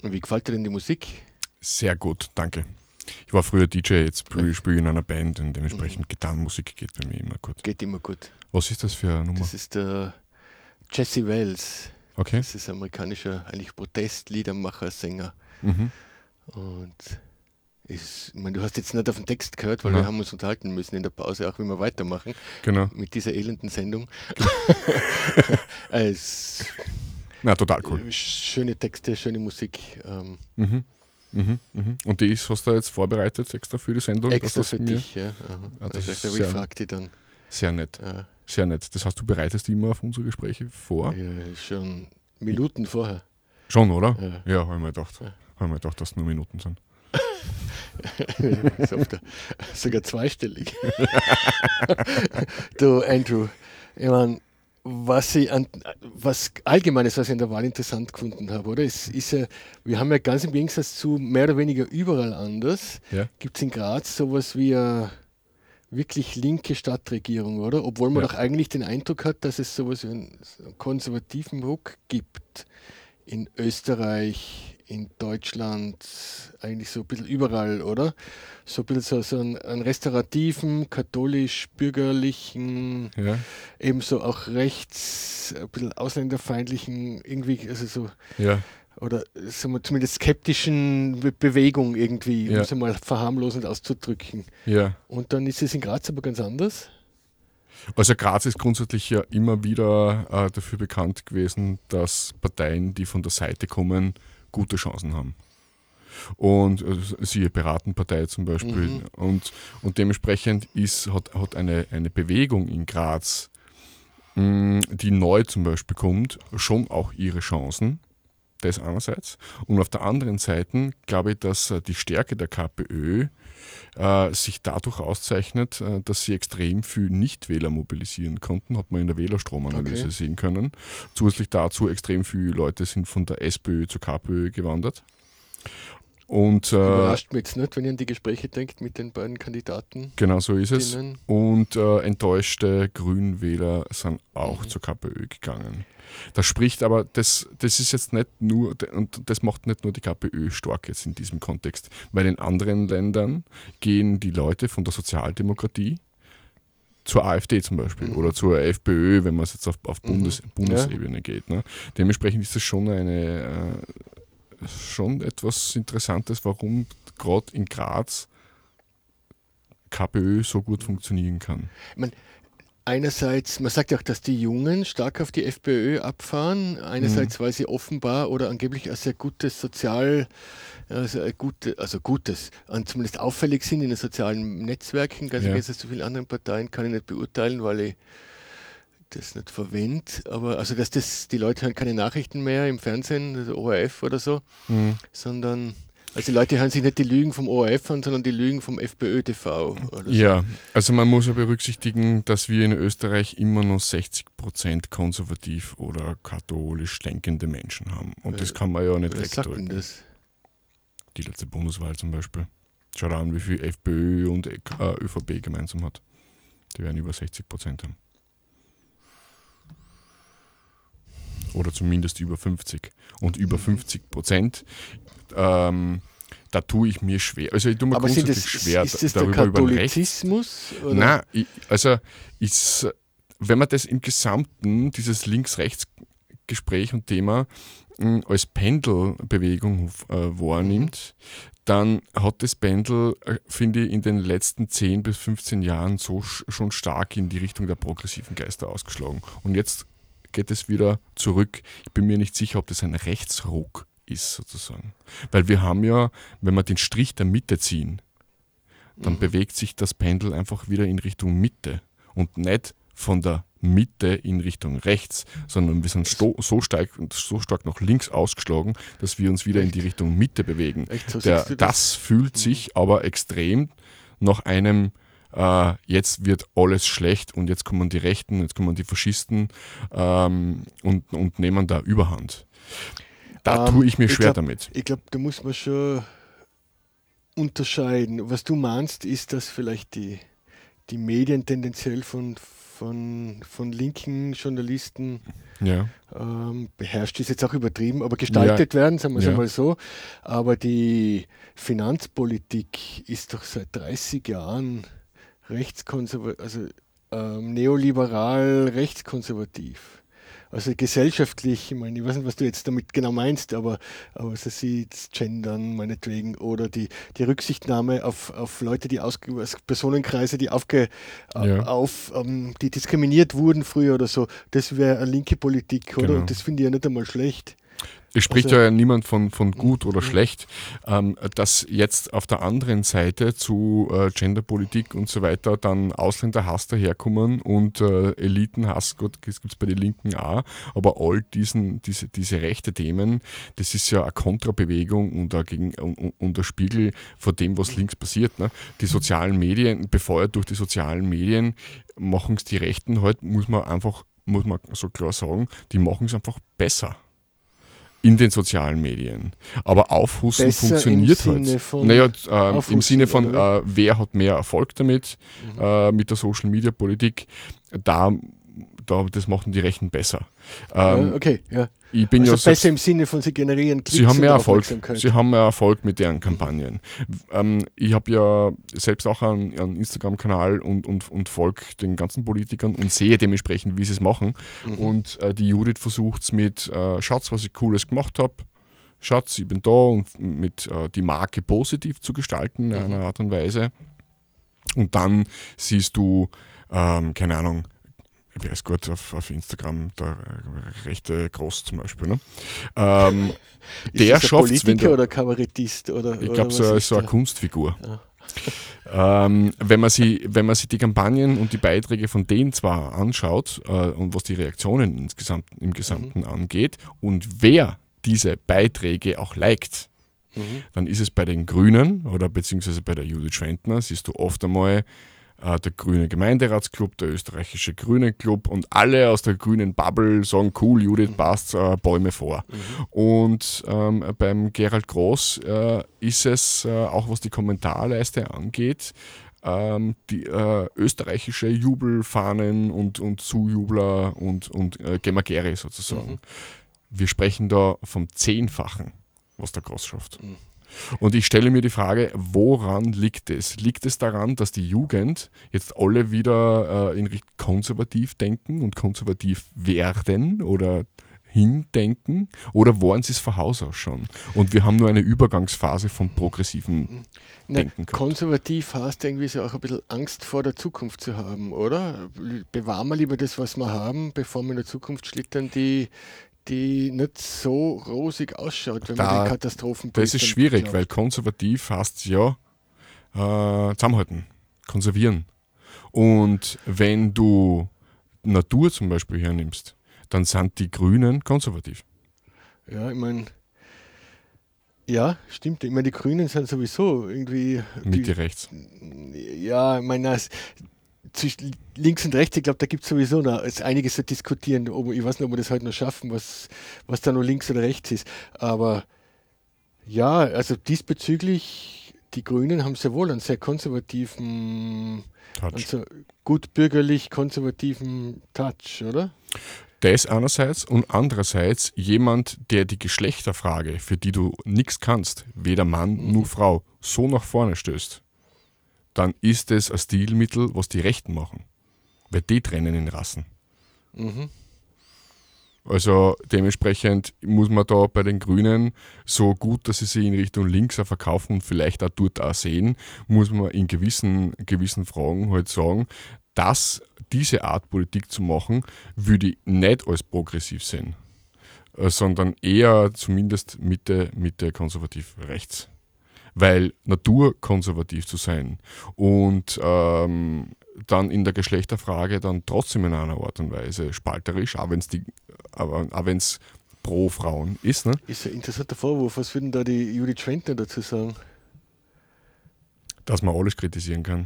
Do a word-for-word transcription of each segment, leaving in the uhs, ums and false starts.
Und wie gefällt dir denn die Musik? Sehr gut, danke. Ich war früher D J, jetzt spiele ich in einer Band und dementsprechend Mhm. Gitarrenmusik geht bei mir immer gut. Geht immer gut. Was ist das für eine Nummer? Das ist der Jesse Wells. Okay. Das ist ein amerikanischer, eigentlich Protestliedermacher, Sänger. Mhm. Und ist, ich meine, du hast jetzt nicht auf den Text gehört, weil Nein. wir haben uns unterhalten müssen in der Pause, auch wie wir weitermachen Genau. mit dieser elenden Sendung. Es, Na, total cool. schöne Texte, schöne Musik. Ähm, Mhm. Mhm. Mhm. Und die ist, hast du jetzt vorbereitet extra für die Sendung? extra dass das für mir- dich, ja. Aha. Ah, das Also, ist ich sehr- frage die dann. Sehr nett. Äh, Sehr nett. Das heißt, du bereitest immer auf unsere Gespräche vor? ja, schon Minuten vorher. Schon, oder? Ja. Ja, habe ich mir gedacht. Ja. Habe ich mir gedacht, dass es nur Minuten sind. Ist oft, sogar zweistellig. Du, Andrew, ich meine, was ich an, was Allgemeines, was ich an der Wahl interessant gefunden habe, oder? Es ist ja, wir haben ja ganz im Gegensatz zu mehr oder weniger überall anders, Ja. gibt es in Graz sowas wie eine wirklich linke Stadtregierung, oder? Obwohl man Ja. doch eigentlich den Eindruck hat, dass es sowas wie einen konservativen Ruck gibt. In Österreich, in Deutschland, eigentlich so ein bisschen überall, oder? So ein bisschen so, so einen, einen restaurativen, katholisch-bürgerlichen, Ja. ebenso auch rechts, ein bisschen ausländerfeindlichen, irgendwie, also so, Ja. oder sagen wir, zumindest skeptischen Be Bewegung irgendwie, um Ja. es einmal verharmlosend auszudrücken. Ja. Und dann ist es in Graz aber ganz anders. Also Graz ist grundsätzlich ja immer wieder äh, dafür bekannt gewesen, dass Parteien, die von der Seite kommen, gute Chancen haben. Und äh, siehe Piratenpartei zum Beispiel. Mhm. Und, und dementsprechend ist, hat, hat eine, eine Bewegung in Graz, mh, die neu zum Beispiel kommt, schon auch ihre Chancen. Das einerseits. Und auf der anderen Seite glaube ich, dass äh, die Stärke der KPÖ äh, sich dadurch auszeichnet, äh, dass sie extrem viel Nichtwähler mobilisieren konnten, hat man in der Wählerstromanalyse Okay. sehen können. Zusätzlich dazu extrem viele Leute sind von der SPÖ zur KPÖ gewandert. Und äh, Überrascht mich jetzt nicht, wenn ihr an die Gespräche denkt mit den beiden Kandidaten. genau so ist es. Denen. Und äh, enttäuschte Grünwähler sind auch Mhm. zur KPÖ gegangen. Das spricht aber, das, das ist jetzt nicht nur, und das macht nicht nur die KPÖ stark jetzt in diesem Kontext, weil in anderen Ländern gehen die Leute von der Sozialdemokratie zur AfD zum Beispiel Mhm. oder zur FPÖ, wenn man es jetzt auf, auf Bundes, Mhm. Bundesebene geht. Ne? Dementsprechend ist das schon eine äh, schon etwas Interessantes, warum gerade in Graz KPÖ so gut funktionieren kann. Einerseits, man sagt ja auch, dass die Jungen stark auf die FPÖ abfahren. Einerseits, weil sie offenbar oder angeblich ein sehr gutes Sozial, also, ein gute, also gutes, und zumindest auffällig sind in den sozialen Netzwerken. Ganz im Ja. Gegensatz zu vielen anderen Parteien kann ich nicht beurteilen, weil ich das nicht verwende. Aber also, dass das, die Leute hören keine Nachrichten mehr im Fernsehen, also O R F oder so, Mhm. sondern also die Leute hören sich nicht die Lügen vom O R F an, sondern die Lügen vom FPÖ-T V. Oder so. Ja, also man muss ja berücksichtigen, dass wir in Österreich immer noch sechzig Prozent konservativ oder katholisch denkende Menschen haben. Und das kann man ja nicht Wer sagt denn wegdrücken. das? Die letzte Bundeswahl zum Beispiel. Schau dir an, wie viel FPÖ und äh, ÖVP gemeinsam hat. Die werden über sechzig Prozent haben. Oder zumindest über fünfzig. Und über fünfzig Prozent, ähm, da tue ich mir schwer. Also ich tue mir Aber sind grundsätzlich das, schwer, ist das der darüber über den Rechts. Katholizismus? Oder? Nein, ich, also ist, wenn man das im Gesamten, dieses Links-Rechts-Gespräch und Thema mh, als Pendelbewegung äh, wahrnimmt, dann hat das Pendel, äh, finde ich, in den letzten zehn bis fünfzehn Jahren so sch- schon stark in die Richtung der progressiven Geister ausgeschlagen. Und jetzt geht es wieder zurück. Ich bin mir nicht sicher, ob das ein Rechtsruck ist, sozusagen. Weil wir haben ja, wenn wir den Strich der Mitte ziehen, dann Mhm. bewegt sich das Pendel einfach wieder in Richtung Mitte und nicht von der Mitte in Richtung rechts, sondern wir sind sto- so, stark, so stark nach links ausgeschlagen, dass wir uns wieder in die Richtung Mitte bewegen. Echt, so Der, siehst du das? das fühlt sich aber extrem nach einem, äh, jetzt wird alles schlecht und jetzt kommen die Rechten, jetzt kommen die Faschisten ähm, und, und nehmen da Überhand. Da Ähm, tue ich mir ich schwer glaub- damit. Ich glaube, da muss man schon unterscheiden. Was du meinst, ist, dass vielleicht die, die Medien tendenziell von, von, von linken Journalisten Ja. ähm, beherrscht, ist jetzt auch übertrieben, aber gestaltet Ja. werden, sagen wir es Ja. einmal so. Aber die Finanzpolitik ist doch seit dreißig Jahren rechtskonservativ, also ähm, neoliberal rechtskonservativ. Also gesellschaftlich, ich meine, ich weiß nicht, was du jetzt damit genau meinst, aber, aber so sieht Gendern meinetwegen oder die, die Rücksichtnahme auf, auf Leute, die aus Personenkreise, die aufge, Ja. auf, ähm, die diskriminiert wurden früher oder so, das wäre eine linke Politik, oder? Genau. Und das finde ich ja nicht einmal schlecht. Es spricht Also- ja niemand von, von gut oder Mhm. schlecht. Ähm, dass jetzt auf der anderen Seite zu äh, Genderpolitik und so weiter dann Ausländerhass daherkommen und äh, Elitenhass, gut, das gibt es bei den Linken auch, aber all diesen, diese, diese rechte Themen, das ist ja eine Kontrabewegung und ein, gegen, und, und ein Spiegel von dem, was links passiert. Ne? Die sozialen Medien, befeuert durch die sozialen Medien, machen es die Rechten halt, muss man einfach, muss man so klar sagen, die machen es einfach besser. In den sozialen Medien. Aber Aufhusten Besser funktioniert im halt. Sinne von naja, ähm, Aufhusten, im Sinne von, oder äh, wer hat mehr Erfolg damit, Mhm. äh, mit der Social Media Politik, da, da, das machen die Rechten besser. Ja, Ähm, okay, ja. ich bin Also ja besser selbst, im Sinne von, sie generieren Klicks Sie haben und mehr Erfolg. Aufmerksamkeit. Sie haben mehr Erfolg mit deren Kampagnen. Ähm, ich habe ja selbst auch einen, einen Instagram-Kanal und, und, und folge den ganzen Politikern und sehe dementsprechend, wie sie es machen. Mhm. Und äh, die Judith versucht es mit, äh, schaut's, was ich Cooles gemacht habe. Schatz, ich bin da und mit äh, die Marke positiv zu gestalten in einer Art und Weise. Und dann siehst du, ähm, keine Ahnung, wer ist gut auf, auf Instagram, der äh, rechte Groß zum Beispiel. Ne? Ähm, Ist der das ein schafft es, wenn Politiker der, oder Kabarettist? Oder, ich oder glaube, was so, ist so eine der? Kunstfigur. Ja. Ähm, wenn, man sie, wenn man sich die Kampagnen und die Beiträge von denen zwar anschaut äh, und was die Reaktionen insgesamt, im Gesamten angeht und wer diese Beiträge auch liked, Mhm. dann ist es bei den Grünen oder beziehungsweise bei der Judith Schwentner, siehst du oft einmal äh, der Grüne Gemeinderatsclub, der österreichische Grüne Club und alle aus der grünen Bubble sagen, cool, Judith, passt, äh, Bäume vor. Mhm. Und ähm, beim Gerald Groß äh, ist es, äh, auch was die Kommentarleiste angeht, ähm, die äh, österreichische Jubelfahnen und, und Zujubler und, und äh, Gemagere sozusagen. Mhm. Wir sprechen da vom Zehnfachen, was der Groß schafft. Mhm. Und ich stelle mir die Frage, woran liegt es? Liegt es daran, dass die Jugend jetzt alle wieder äh, in Richtung konservativ denken und konservativ werden oder hindenken? Oder waren sie es von Haus aus schon? Und wir haben nur eine Übergangsphase vom progressiven Na, Denken gehabt. konservativ heißt irgendwie so auch ein bisschen Angst vor der Zukunft zu haben, oder? Bewahren wir lieber das, was wir haben, bevor wir in der Zukunft schlittern, die, die nicht so rosig ausschaut, wenn Da- man die Katastrophen Das ist schwierig, weil konservativ heißt ja äh, zusammenhalten, konservieren. Und wenn du Natur zum Beispiel hernimmst, dann sind die Grünen konservativ. Ja, ich meine, ja, stimmt. Ich meine, die Grünen sind sowieso irgendwie. Mitte rechts. Die, ja, ich meine, das- zwischen links und rechts, ich glaube, da gibt es sowieso noch ist einiges zu diskutieren. Ob, ich weiß nicht, ob wir das heute noch schaffen, was, was da noch links oder rechts ist. Aber ja, also diesbezüglich, die Grünen haben sehr wohl einen sehr konservativen, Touch. also gut bürgerlich konservativen Touch, oder? Das einerseits und andererseits jemand, der die Geschlechterfrage, für die du nichts kannst, weder Mann Mhm. noch Frau, so nach vorne stößt, dann ist es ein Stilmittel, was die Rechten machen. Weil die trennen in Rassen. Mhm. Also dementsprechend muss man da bei den Grünen, so gut, dass sie sich in Richtung links auch verkaufen und vielleicht auch dort auch sehen, muss man in gewissen, gewissen Fragen halt sagen, dass diese Art Politik zu machen, würde ich nicht als progressiv sehen, äh, sondern eher zumindest Mitte, Mitte konservativ rechts. Weil naturkonservativ zu sein und ähm, dann in der Geschlechterfrage dann trotzdem in einer Art und Weise spalterisch, auch wenn es die, aber auch wenn es pro Frauen ist, ne? Ist ein interessanter Vorwurf. Was würden da die Judith Schwentner dazu sagen? Dass man alles kritisieren kann.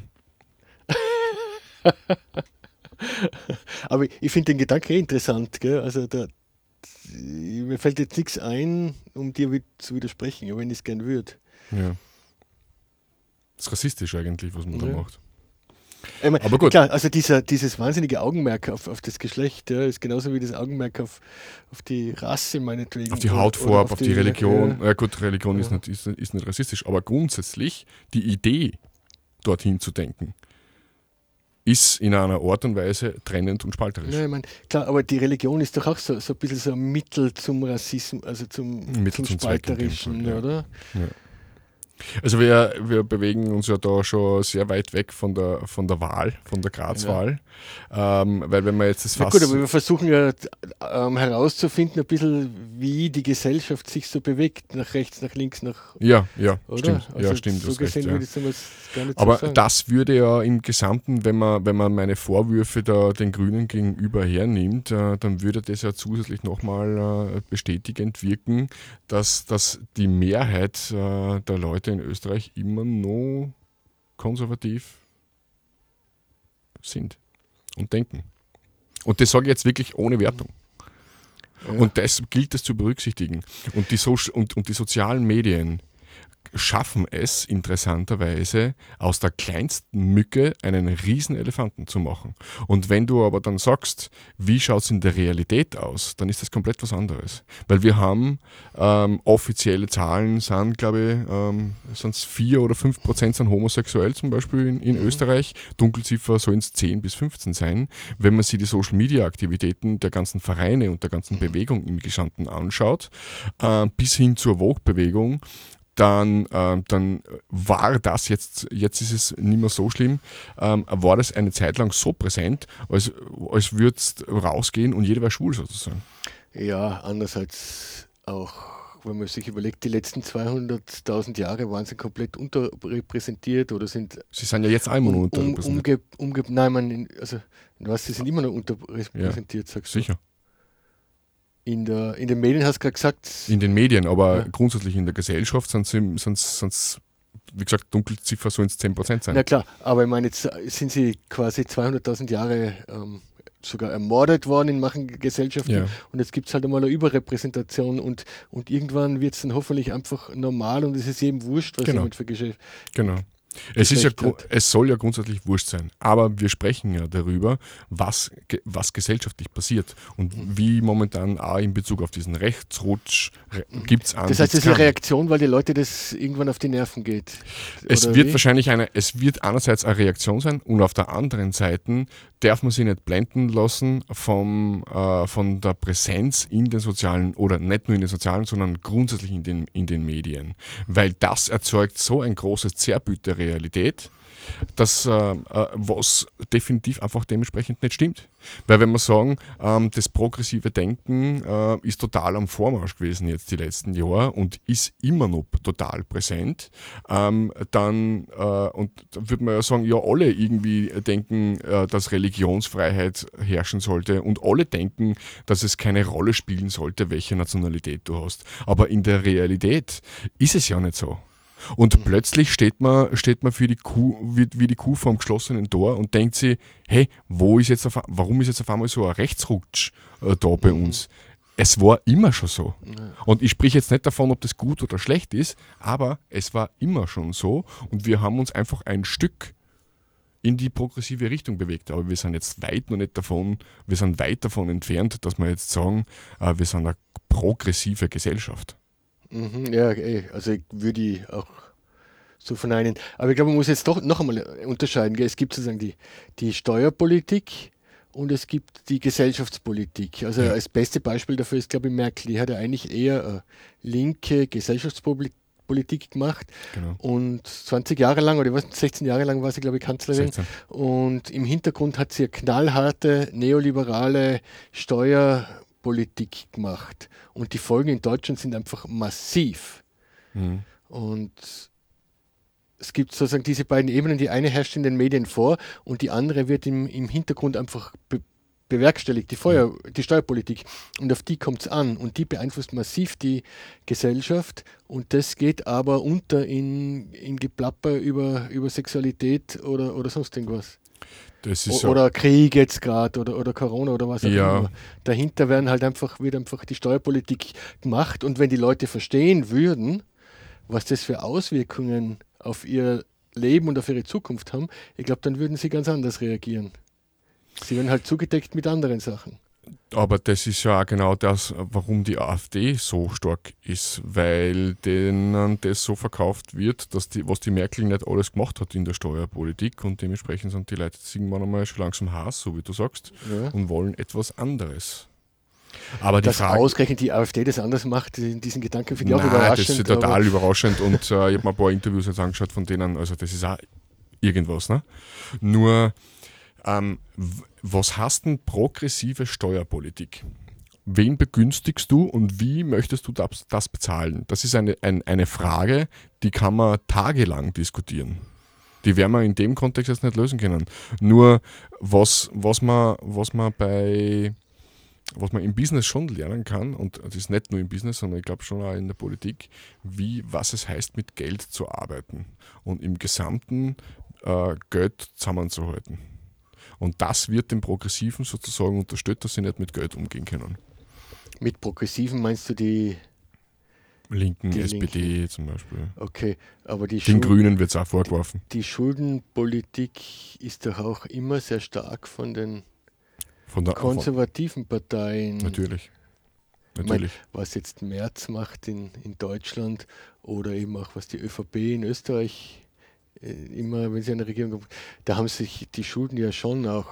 Aber ich finde den Gedanken eh interessant. Gell? Also da, mir fällt jetzt nichts ein, um dir wi- zu widersprechen, aber wenn ich es gern würde. Ja. Das ist rassistisch eigentlich, was man da Ja. macht. Ich mein, Aber gut. Klar, also dieser, dieses wahnsinnige Augenmerk auf, auf das Geschlecht ja, ist genauso wie das Augenmerk auf, auf die Rasse meinetwegen. Auf die oder- oder Hautfarbe, auf, auf die, Religion. Ja. Ja, gut, Religion ist, Ja. nicht, ist, ist nicht rassistisch, aber grundsätzlich die Idee, dorthin zu denken, ist in einer Art und Weise trennend und spalterisch. Ja, ich mein, klar, aber die Religion ist doch auch so, so ein bisschen so ein Mittel zum Rassismus, also zum, Mittel zum zum Zweck in dem Spalterischen, Fall, ja. oder? Ja. Also wir, wir bewegen uns ja da schon sehr weit weg von der, von der Wahl, von der Graz-Wahl. Ja. Ähm, weil wenn man jetzt das Na Fass... gut, aber wir versuchen ja ähm, herauszufinden, ein bisschen, wie die Gesellschaft sich so bewegt, nach rechts, nach links, nach... Ja, ja, Oder? stimmt. Also ja, stimmt so das gesehen recht, ja. würde ich es einmal gar nicht Aber so sagen. das würde ja im Gesamten, wenn man, wenn man meine Vorwürfe da den Grünen gegenüber hernimmt, äh, dann würde das ja zusätzlich nochmal äh, bestätigend wirken, dass, dass die Mehrheit äh, der Leute in Österreich immer noch konservativ sind und denken. Und das sage ich jetzt wirklich ohne Wertung. Ja. Und das gilt es zu berücksichtigen. Und die, so und, und die sozialen Medien schaffen es interessanterweise, aus der kleinsten Mücke einen riesen Elefanten zu machen. Und wenn du aber dann sagst, wie schaut es in der Realität aus, dann ist das komplett was anderes. Weil wir haben ähm, offizielle Zahlen, sind glaube ich, ähm, sind vier oder fünf Prozent sind homosexuell zum Beispiel in, in mhm. Österreich. Dunkelziffer sollen es zehn bis fünfzehn sein. Wenn man sich die Social-Media-Aktivitäten der ganzen Vereine und der ganzen Bewegung im Gesamten anschaut, äh, bis hin zur Vogue-Bewegung, Dann, äh, dann war das jetzt, jetzt ist es nicht mehr so schlimm, ähm, war das eine Zeit lang so präsent, als, als würde es rausgehen und jeder wäre schwul sozusagen. Ja, andererseits auch, wenn man sich überlegt, die letzten zweihunderttausend Jahre waren sie komplett unterrepräsentiert oder sind... Sie sind ja jetzt einmal um, noch unterrepräsentiert. Um, umge, umge, nein, man, also, was, sie sind immer noch unterrepräsentiert, ja, sagst du. Sicher. In, der, in den Medien hast du gerade gesagt... In den Medien, aber ja. grundsätzlich in der Gesellschaft sind es, wie gesagt, Dunkelziffer sollen es zehn Prozent sein. Na klar, aber ich meine, jetzt sind sie quasi zweihunderttausend Jahre ähm, sogar ermordet worden in manchen Gesellschaften Ja. und jetzt gibt es halt einmal eine Überrepräsentation und, und irgendwann wird es dann hoffentlich einfach normal und es ist jedem wurscht, was genau. jemand für Geschäft... Genau. Es, ist ja, es soll ja grundsätzlich wurscht sein, aber wir sprechen ja darüber, was, was gesellschaftlich passiert und mhm. wie momentan auch in Bezug auf diesen Rechtsrutsch gibt es an. Das heißt, das ist eine Reaktion, weil die Leute das irgendwann auf die Nerven geht? Es wird wie? wahrscheinlich eine, es wird einerseits eine Reaktion sein und auf der anderen Seite darf man sich nicht blenden lassen vom, äh, von der Präsenz in den sozialen, oder nicht nur in den sozialen, sondern grundsätzlich in den, in den Medien, weil das erzeugt so ein großes Zerrbild der Realität, das, äh, was definitiv einfach dementsprechend nicht stimmt. Weil wenn wir sagen, ähm, das progressive Denken äh, ist total am Vormarsch gewesen jetzt die letzten Jahre und ist immer noch total präsent, ähm, dann äh, und da würde man ja sagen, ja, alle irgendwie denken, äh, dass Religionsfreiheit herrschen sollte und alle denken, dass es keine Rolle spielen sollte, welche Nationalität du hast. Aber in der Realität ist es ja nicht so. Und plötzlich steht man, steht man für die Kuh, wie, wie die Kuh vor dem geschlossenen Tor und denkt sich, hey, wo ist jetzt auf, warum ist jetzt auf einmal so ein Rechtsrutsch äh, da bei uns? Es war immer schon so. Und ich spreche jetzt nicht davon, ob das gut oder schlecht ist, aber es war immer schon so und wir haben uns einfach ein Stück in die progressive Richtung bewegt. Aber wir sind jetzt weit noch nicht davon, wir sind weit davon entfernt, dass wir jetzt sagen, äh, wir sind eine progressive Gesellschaft. Mhm, ja, also ich würde die auch so verneinen. Aber ich glaube, man muss jetzt doch noch einmal unterscheiden. Gell? Es gibt sozusagen die, die Steuerpolitik und es gibt die Gesellschaftspolitik. Also ja. Als beste Beispiel dafür ist, glaube ich, Merkel. Die hat ja eigentlich eher eine linke Gesellschaftspolitik gemacht. Genau. Und zwanzig Jahre lang, oder ich weiß nicht, sechzehn Jahre lang war sie, glaube ich, Kanzlerin. sechzehn. Und im Hintergrund hat sie eine knallharte, neoliberale Steuerpolitik gemacht. Und die Folgen in Deutschland sind einfach massiv. Mhm. Und es gibt sozusagen diese beiden Ebenen. Die eine herrscht in den Medien vor und die andere wird im, im Hintergrund einfach be bewerkstelligt, die, Feuer, mhm. die Steuerpolitik. Und auf die kommt es an. Und die beeinflusst massiv die Gesellschaft. Und das geht aber unter in, in Geplapper über, über Sexualität oder, oder sonst irgendwas. Das ist oder Krieg jetzt gerade oder, oder Corona oder was auch ja. immer. Dahinter werden halt einfach, wird einfach die Steuerpolitik gemacht und wenn die Leute verstehen würden, was das für Auswirkungen auf ihr leben und auf ihre Zukunft haben, ich glaube, dann würden sie ganz anders reagieren. Sie werden halt zugedeckt mit anderen Sachen. Aber das ist ja auch genau das, warum die AfD so stark ist, weil denen das so verkauft wird, dass die, was die Merkel nicht alles gemacht hat in der Steuerpolitik, und dementsprechend sind die Leute jetzt irgendwann einmal schon langsam Hass, so wie du sagst, Ja. und wollen etwas anderes. Aber die Dass Frage, ausgerechnet die AfD das anders macht, diesen Gedanken finde ich auch nein, überraschend. das ist total überraschend, und äh, ich habe mir ein paar Interviews jetzt angeschaut von denen, also das ist auch irgendwas. Ne? Nur, ähm, w- was heißt denn progressive Steuerpolitik? Wen begünstigst du und wie möchtest du das, das bezahlen? Das ist eine, ein, eine Frage, die kann man tagelang diskutieren. Die werden wir in dem Kontext jetzt nicht lösen können. Nur was, was, man, was man bei was man im Business schon lernen kann, und das ist nicht nur im Business, sondern ich glaube schon auch in der Politik, wie, was es heißt, mit Geld zu arbeiten und im Gesamten äh, Geld zusammenzuhalten. Und das wird den Progressiven sozusagen unterstützt, dass sie nicht mit Geld umgehen können. Mit Progressiven meinst du die, Linken, Die S P D Linken. zum Beispiel. okay, aber die, Den Schul Grünen wird es auch vorgeworfen. die Schuldenpolitik ist doch auch immer sehr stark von den Von der von, konservativen Parteien. Natürlich. Ich mein, Natürlich. was jetzt Merz macht in, in Deutschland oder eben auch was die ÖVP in Österreich äh, immer, wenn sie an der Regierung kommen, da haben sich die Schulden ja schon auch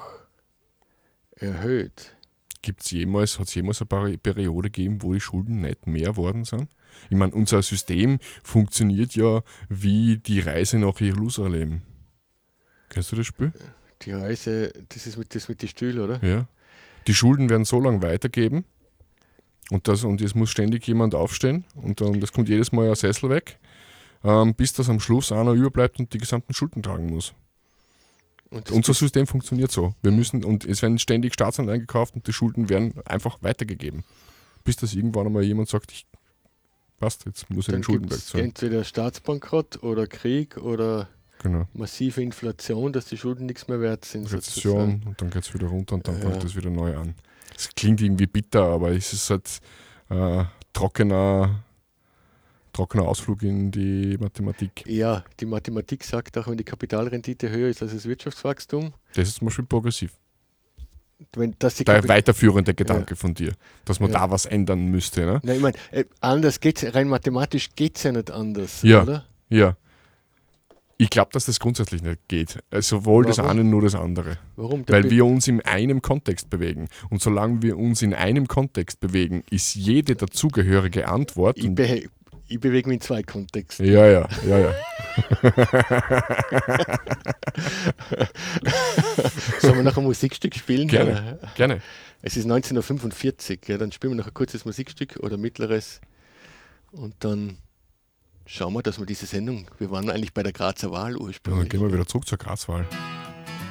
erhöht. Gibt's jemals, hat es jemals eine Peri- Periode gegeben, wo die Schulden nicht mehr worden sind? Ich meine, unser System funktioniert ja wie die Reise nach Jerusalem. Kennst du das Spiel? Die Reise, das ist mit, das mit den Stühlen, oder? Ja. Die Schulden werden so lange weitergeben, und, das, und es muss ständig jemand aufstehen, und dann das kommt jedes Mal ein Sessel weg, ähm, bis das am Schluss einer überbleibt und die gesamten Schulden tragen muss. Und das Unser System funktioniert so. Wir müssen, und es werden ständig Staatsanleihen gekauft und die Schulden werden einfach weitergegeben. Bis das irgendwann einmal jemand sagt, ich, passt, jetzt muss ich dann den Schulden gibt's wegzahlen. entweder Staatsbankrott oder Krieg oder Genau. massive Inflation, dass die Schulden nichts mehr wert sind. Rezession, und dann geht es wieder runter und dann Ja. fängt es wieder neu an. Es klingt irgendwie bitter, aber es ist halt äh, trockener, trockener Ausflug in die Mathematik. Ja, die Mathematik sagt auch, wenn die Kapitalrendite höher ist als das Wirtschaftswachstum, Das ist zum Beispiel progressiv. wenn das die Der Kapi- weiterführende Gedanke von dir, dass man Ja. da was ändern müsste. Ne? Nein, ich meine, äh, anders geht's, rein mathematisch geht es ja nicht anders, Ja. oder? Ja. Ich glaube, dass das grundsätzlich nicht geht. Also sowohl das Warum? eine nur das andere. Warum? Der Weil Be- wir uns in einem Kontext bewegen. Und solange wir uns in einem Kontext bewegen, ist jede dazugehörige Antwort. ich, be ich bewege mich in zwei Kontexten. Ja, ja, ja, ja. Sollen wir noch ein Musikstück spielen? Gerne. Gerne. Es ist neunzehn Uhr fünfundvierzig, ja, dann spielen wir noch ein kurzes Musikstück oder mittleres und dann schauen wir, dass wir diese Sendung, wir waren eigentlich bei der Grazer Wahl Und dann ursprünglich. gehen wir wieder zurück zur Grazwahl.